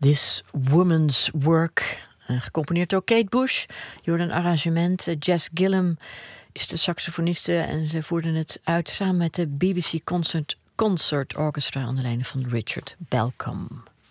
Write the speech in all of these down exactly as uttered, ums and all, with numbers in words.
This Woman's Work, gecomponeerd door Kate Bush. Je hoorde een arrangement. Jess Gillum is de saxofoniste en ze voerden het uit samen met de B B C Concert, Concert Orchestra onder leiding van Richard Balcom.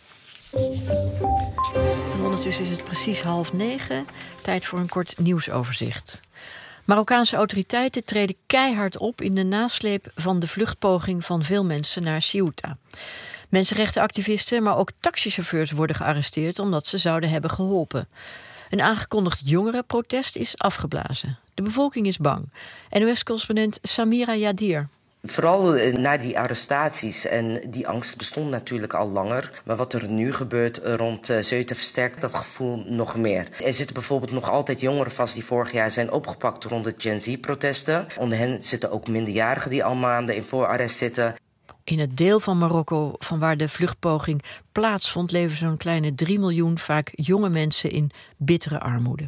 En ondertussen is het precies half negen. Tijd voor een kort nieuwsoverzicht. Marokkaanse autoriteiten treden keihard op in de nasleep van de vluchtpoging van veel mensen naar Ceuta. Mensenrechtenactivisten, maar ook taxichauffeurs worden gearresteerd omdat ze zouden hebben geholpen. Een aangekondigd jongerenprotest is afgeblazen. De bevolking is bang. N O S-correspondent Samira Yadir. Vooral na die arrestaties en die angst bestond natuurlijk al langer. Maar wat er nu gebeurt rond Ceuta versterkt dat gevoel nog meer. Er zitten bijvoorbeeld nog altijd jongeren vast die vorig jaar zijn opgepakt rond de Gen Z-protesten. Onder hen zitten ook minderjarigen die al maanden in voorarrest zitten. In het deel van Marokko van waar de vluchtpoging plaatsvond leven zo'n kleine drie miljoen vaak jonge mensen in bittere armoede.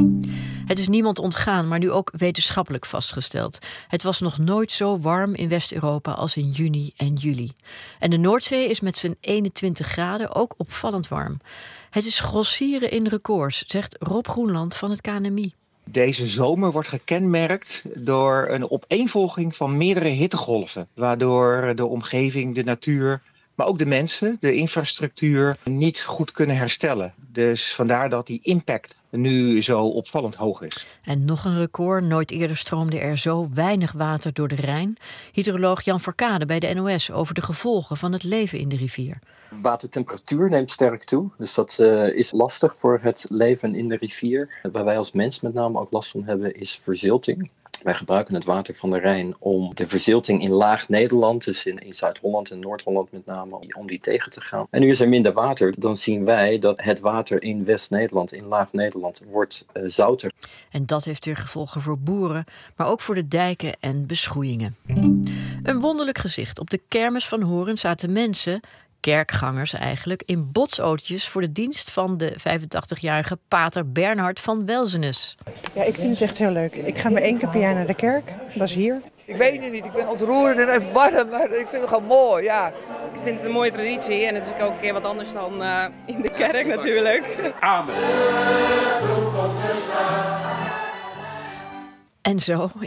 Het is niemand ontgaan, maar nu ook wetenschappelijk vastgesteld. Het was nog nooit zo warm in West-Europa als in juni en juli. En de Noordzee is met zijn eenentwintig graden ook opvallend warm. Het is grossieren in records, zegt Rob Groenland van het K N M I. Deze zomer wordt gekenmerkt door een opeenvolging van meerdere hittegolven. Waardoor de omgeving, de natuur, maar ook de mensen, de infrastructuur niet goed kunnen herstellen. Dus vandaar dat die impact nu zo opvallend hoog is. En nog een record. Nooit eerder stroomde er zo weinig water door de Rijn. Hydroloog Jan Verkade bij de N O S over de gevolgen van het leven in de rivier. Watertemperatuur neemt sterk toe, dus dat uh, is lastig voor het leven in de rivier. Waar wij als mens met name ook last van hebben is verzilting. Wij gebruiken het water van de Rijn om de verzilting in laag Nederland, dus in, in Zuid-Holland en Noord-Holland met name, om die tegen te gaan. En nu is er minder water, dan zien wij dat het water in West-Nederland, in laag Nederland, wordt uh, zouter. En dat heeft weer gevolgen voor boeren, maar ook voor de dijken en beschoeiingen. Een wonderlijk gezicht. Op de kermis van Hoorn zaten mensen, kerkgangers eigenlijk, in botsautootjes voor de dienst van de vijfentachtigjarige pater Bernhard van Welzenes. Ja, ik vind het echt heel leuk. Ik ga maar één keer per jaar naar de kerk. Dat is hier. Ik weet het niet. Ik ben ontroerd en even warm, maar ik vind het gewoon mooi, ja. Ik vind het een mooie traditie en het is ook een keer wat anders dan uh, in de kerk natuurlijk. Amen. En zo